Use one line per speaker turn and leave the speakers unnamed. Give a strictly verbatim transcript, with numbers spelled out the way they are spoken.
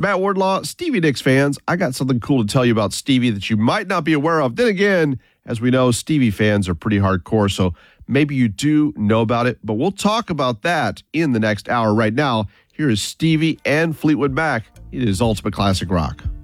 Matt Wardlaw. Stevie Nicks fans, I got something cool to tell you about Stevie that you might not be aware of. Then again, as we know, Stevie fans are pretty hardcore, so maybe you do know about it, but we'll talk about that in the next hour. Right now, here is Stevie and Fleetwood Mac. It is Ultimate Classic Rock.